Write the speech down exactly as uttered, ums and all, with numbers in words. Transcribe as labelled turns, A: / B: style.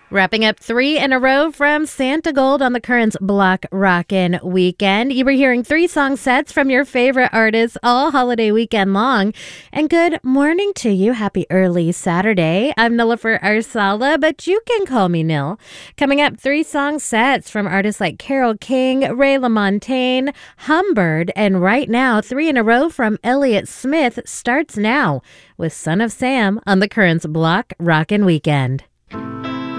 A: Wrapping up three in a row from Santa Gold on the Currents Block Rockin' Weekend. You were hearing three song sets from your favorite artists all holiday weekend long. And good morning to you. Happy early Saturday. I'm Nilofer Arsala, but you can call me Nil. Coming up, three song sets from artists like Carole King, Ray LaMontagne, Humbird, and right now, three in a row from Elliott Smith starts now with Son of Sam on the Currents Block Rockin' Weekend.